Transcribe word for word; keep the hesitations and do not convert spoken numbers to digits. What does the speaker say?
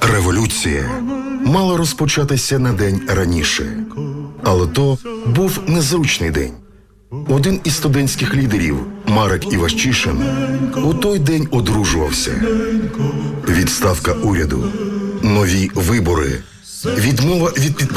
Революція мала розпочатися на день раніше. Але то був незручний день. Один із студентських лідерів, Марек Іващишин, у той день одружувався. Відставка уряду, нові вибори, відмова від підприємства.